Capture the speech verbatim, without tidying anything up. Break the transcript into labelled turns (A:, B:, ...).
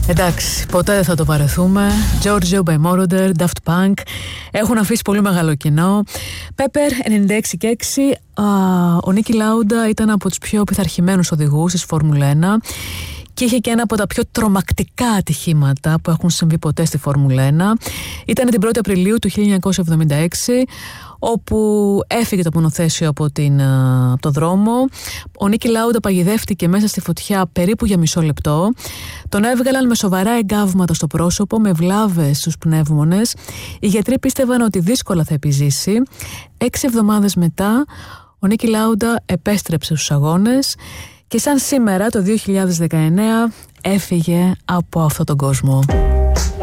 A: Εντάξει, ποτέ δεν θα το παρεθούμε. Giorgio by Moroder, Daft Punk έχουν αφήσει πολύ μεγάλο κοινό. Pepper ενενήντα έξι και έξι. Α, ο Νίκι Λάουντα ήταν από τους πιο πειθαρχημένους οδηγούς της Φόρμουλα ένα και είχε και ένα από τα πιο τρομακτικά ατυχήματα που έχουν συμβεί ποτέ στη Φόρμουλα ένα. Ήταν την πρώτη Απριλίου του χίλια εννιακόσια εβδομήντα έξι, όπου έφυγε το μονοθέσιο από, την, από το δρόμο. Ο Νίκι Λάουντα παγιδεύτηκε μέσα στη φωτιά περίπου για μισό λεπτό. Τον έβγαλαν με σοβαρά εγκάβματα στο πρόσωπο, με βλάβες στους πνεύμονες. Οι γιατροί πίστευαν ότι δύσκολα θα επιζήσει. Έξι εβδομάδες μετά, ο Νίκι Λάουντα επέστρεψε στους αγώνες και σαν σήμερα το δύο χιλιάδες δεκαεννέα έφυγε από αυτόν τον κόσμο.